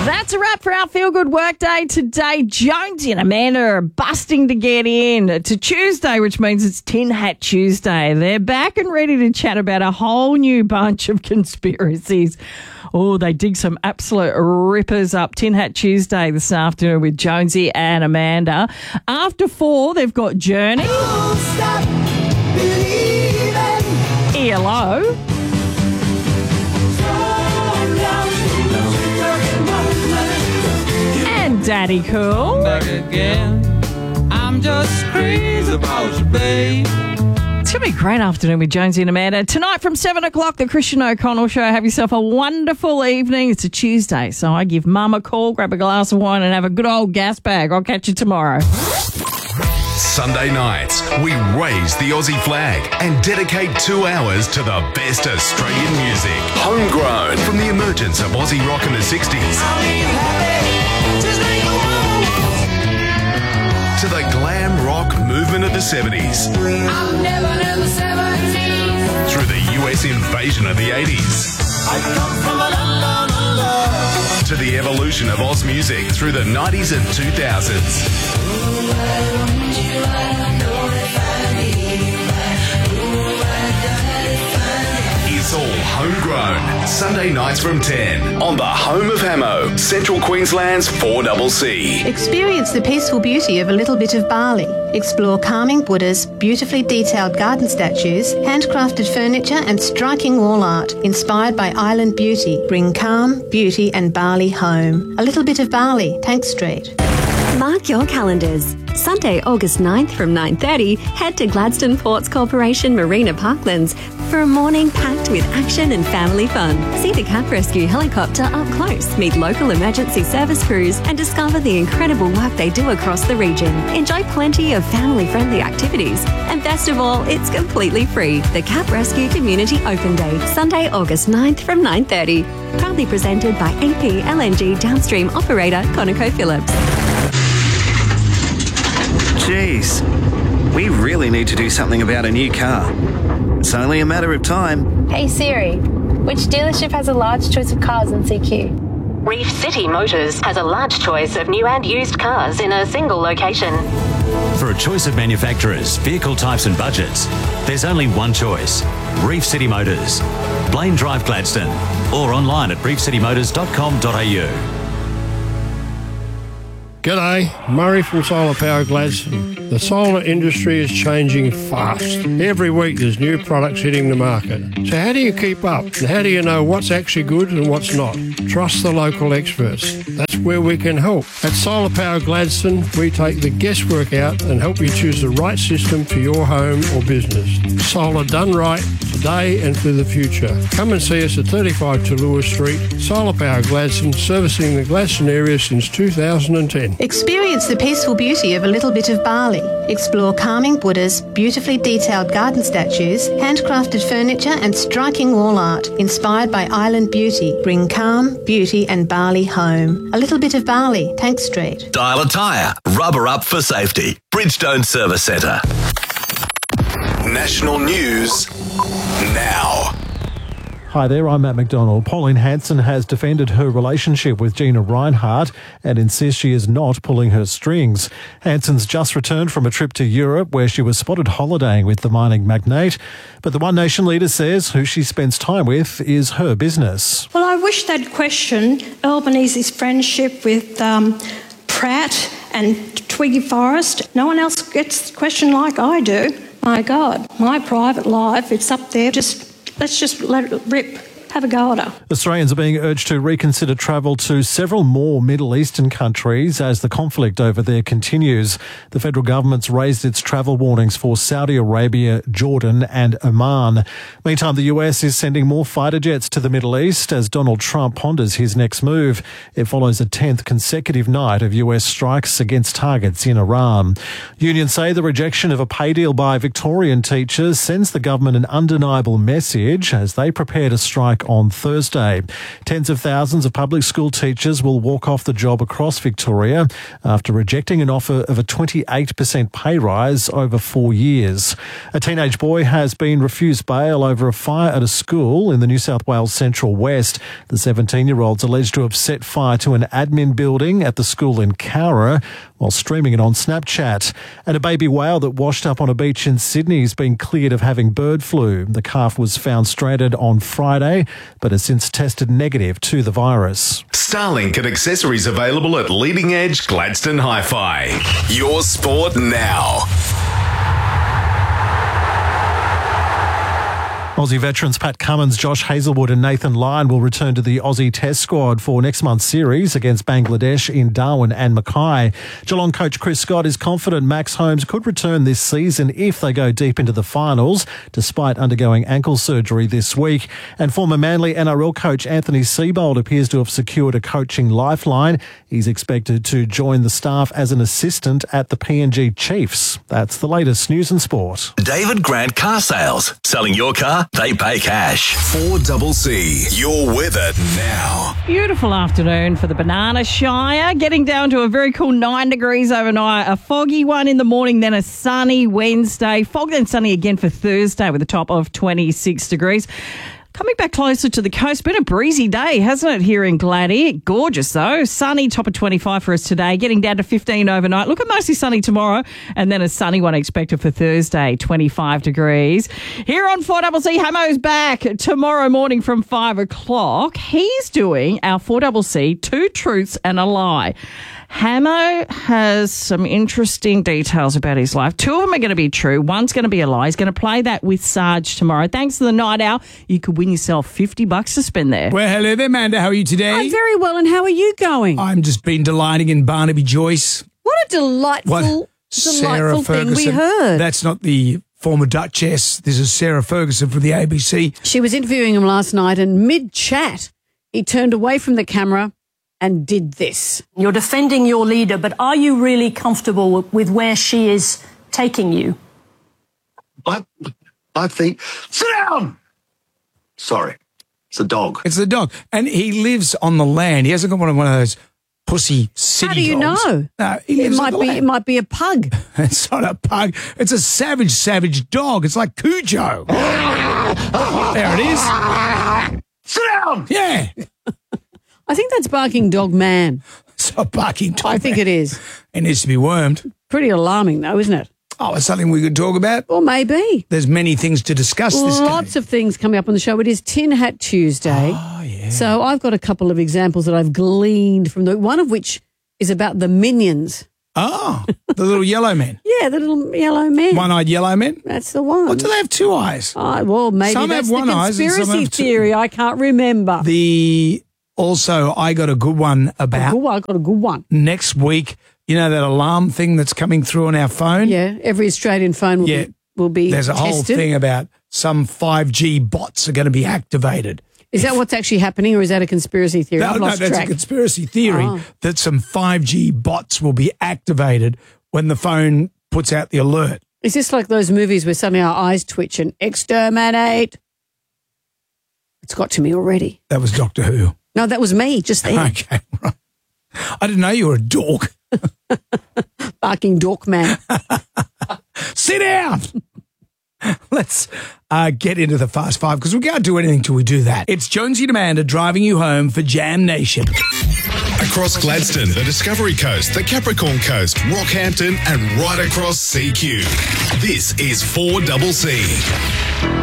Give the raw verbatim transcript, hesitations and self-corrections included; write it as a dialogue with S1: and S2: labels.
S1: That's a wrap for our Feel Good Workday today. Jonesy and Amanda are busting to get in to Tuesday, which means it's Tin Hat Tuesday. They're back and ready to chat about a whole new bunch of conspiracies. Oh, they dig some absolute rippers up. Tin Hat Tuesday this afternoon with Jonesy and Amanda. After four, they've got Journey. Don't stop believing. E L O. Daddy Cool.
S2: Back again. I'm just crazy about you, babe.
S1: It's going to be a great afternoon with Jonesy and Amanda. Tonight from seven o'clock, the Christian O'Connell Show. Have yourself a wonderful evening. It's a Tuesday, so I give Mum a call, grab a glass of wine and have a good old gas bag. I'll catch you tomorrow.
S3: Sunday nights, we raise the Aussie flag and dedicate two hours to the best Australian music. Homegrown from the emergence of Aussie rock in the sixties. To the glam rock movement of the seventies.
S4: I'm living in the seventies.
S3: Through the U S invasion of the eighties.
S4: I come from a London of love.
S3: To the evolution of Oz music through the nineties and two thousands. It's all homegrown. Sunday nights from ten on the home of Hamo, Central Queensland's four C C.
S5: Experience the peaceful beauty of a little bit of Bali. Explore calming Buddhas, beautifully detailed garden statues, handcrafted furniture and striking wall art inspired by island beauty. Bring calm, beauty and Bali home. A little bit of Bali, Tank Street.
S6: Mark your calendars. Sunday, August ninth from nine thirty, head to Gladstone Ports Corporation Marina Parklands for a morning packed with action and family fun. See the Cap Rescue helicopter up close, meet local emergency service crews and discover the incredible work they do across the region. Enjoy plenty of family-friendly activities. And best of all, it's completely free. The Cap Rescue Community Open Day, Sunday, August ninth from nine thirty. Proudly presented by A P L N G downstream operator ConocoPhillips.
S7: Jeez, we really need to do something about a new car. It's only a matter of time.
S8: Hey Siri, which dealership has a large choice of cars in C Q?
S9: Reef City Motors has a large choice of new and used cars in a single location.
S10: For a choice of manufacturers, vehicle types and budgets, there's only one choice. Reef City Motors. Blaine Drive, Gladstone. Or online at reef city motors dot com dot a u.
S11: G'day, Murray from Solar Power Gladstone. The solar industry is changing fast. Every week there's new products hitting the market. So how do you keep up? And how do you know what's actually good and what's not? Trust the local experts. That's where we can help. At Solar Power Gladstone, we take the guesswork out and help you choose the right system for your home or business. Solar done right, today and for the future. Come and see us at thirty-five Talua Street. Solar Power Gladstone, servicing the Gladstone area since two thousand ten.
S5: Experience the peaceful beauty of a little bit of Bali. Explore calming Buddhas, beautifully detailed garden statues, handcrafted furniture and striking wall art inspired by island beauty. Bring calm, beauty and Bali home. A little bit of Bali, Tank Street.
S3: Dial a tyre. Rubber up for safety. Bridgestone Service Centre. National news now.
S12: Hi there, I'm Matt McDonald. Pauline Hanson has defended her relationship with Gina Rinehart and insists she is not pulling her strings. Hanson's just returned from a trip to Europe where she was spotted holidaying with the mining magnate. But the One Nation leader says who she spends time with is her business.
S13: Well, I wish they'd question Albanese's friendship with um, Pratt and Twiggy Forrest. No one else gets questioned like I do. My God, my private life, it's up there. Just let's just let it rip. Have a go at her.
S12: Australians are being urged to reconsider travel to several more Middle Eastern countries as the conflict over there continues. The federal government's raised its travel warnings for Saudi Arabia, Jordan and Oman. Meantime, the U S is sending more fighter jets to the Middle East as Donald Trump ponders his next move. It follows a tenth consecutive night of U S strikes against targets in Iran. Unions say the rejection of a pay deal by Victorian teachers sends the government an undeniable message as they prepare to strike work on Thursday. Tens of thousands of public school teachers will walk off the job across Victoria after rejecting an offer of a twenty-eight percent pay rise over four years. A teenage boy has been refused bail over a fire at a school in the New South Wales Central West. The seventeen-year-old's alleged to have set fire to an admin building at the school in Cowra while streaming it on Snapchat. And a baby whale that washed up on a beach in Sydney has been cleared of having bird flu. The calf was found stranded on Friday, but has since tested negative to the virus.
S3: Starlink and accessories available at Leading Edge Gladstone Hi-Fi. Your sport now.
S12: Aussie veterans Pat Cummins, Josh Hazelwood and Nathan Lyon will return to the Aussie Test squad for next month's series against Bangladesh in Darwin and Mackay. Geelong coach Chris Scott is confident Max Holmes could return this season if they go deep into the finals, despite undergoing ankle surgery this week. And former Manly N R L coach Anthony Seibold appears to have secured a coaching lifeline. He's expected to join the staff as an assistant at the P N G Chiefs. That's the latest news and sport.
S3: David Grant Car Sales. Selling your car, they pay cash. four C C. Your weather now.
S1: Beautiful afternoon for the Banana Shire. Getting down to a very cool nine degrees overnight. A foggy one in the morning, then a sunny Wednesday. Fog then sunny again for Thursday with a top of twenty-six degrees. Coming back closer to the coast, been a breezy day, hasn't it, here in Gladdy? Gorgeous, though. Sunny, top of twenty-five for us today, getting down to fifteen overnight. Look at mostly sunny tomorrow, and then a sunny one expected for Thursday, twenty-five degrees. Here on four C C, Hamo's back tomorrow morning from five o'clock. He's doing our four C C, Two Truths and a Lie. Hamo has some interesting details about his life. Two of them are going to be true. One's going to be a lie. He's going to play that with Sarge tomorrow. Thanks to the night owl, you could win yourself fifty bucks to spend there.
S14: Well, hello there, Amanda. How are you today?
S15: I'm very well, and how are you going?
S14: I'm just been delighting in Barnaby Joyce.
S15: What a delightful,
S14: What?
S15: delightful thing we
S14: Ferguson.
S15: heard.
S14: That's not the former Duchess. This is Sarah Ferguson from the A B C.
S15: She was interviewing him last night, and mid-chat, he turned away from the camera and did this.
S16: You're defending your leader, but are you really comfortable with where she is taking you?
S17: I, I think... Sit down! Sorry. It's a dog.
S14: It's the dog. And he lives on the land. He hasn't got one of, one of those pussy city
S15: How do you
S14: dogs.
S15: know?
S14: No, he
S15: it
S14: lives
S15: might
S14: on the
S15: be.
S14: land.
S15: It might be a pug.
S14: It's not a pug. It's a savage, savage dog. It's like Cujo. There it is.
S17: Sit down!
S14: Yeah.
S15: I think that's barking dog man.
S14: It's a barking dog
S15: I think
S14: man.
S15: it is.
S14: It needs to be wormed.
S15: Pretty alarming, though, isn't it?
S14: Oh, it's something we could talk about.
S15: Or maybe.
S14: There's many things to discuss this day.
S15: Lots of things coming up on the show. It is Tin Hat Tuesday.
S14: Oh, yeah.
S15: So I've got a couple of examples that I've gleaned from the one of which is about the Minions.
S14: Oh, the little yellow men.
S15: Yeah, the little yellow men.
S14: One-eyed yellow men?
S15: That's the one.
S14: Or do they have two eyes?
S15: Oh, well, maybe
S14: Some
S15: that's
S14: have one
S15: the
S14: eyes and some
S15: conspiracy
S14: have two.
S15: theory. I can't remember.
S14: The also, I got a good one about
S15: A good one. I got a good one.
S14: next week. You know that alarm thing that's coming through on our phone?
S15: Yeah, every Australian phone will
S14: Yeah.
S15: be will be
S14: There's a
S15: tested.
S14: whole thing about some five G bots are going to be activated.
S15: Is that what's actually happening, or is that a conspiracy theory?
S14: No,
S15: I've
S14: no,
S15: lost
S14: that's
S15: track.
S14: a conspiracy theory
S15: Oh.
S14: that some five G bots will be activated when the phone puts out the alert.
S15: Is this like those movies where suddenly our eyes twitch and exterminate? It's got to me already.
S14: That was Doctor Who.
S15: No, that was me just then.
S14: Okay, right. I didn't know you were a dork.
S15: Barking dork man.
S14: Sit down. Let's uh, get into the Fast Five because we can't do anything till we do that. It's Jonesy and Amanda driving you home for Jam Nation.
S3: Across Gladstone, the Discovery Coast, the Capricorn Coast, Rockhampton, and right across C Q. This is four C C.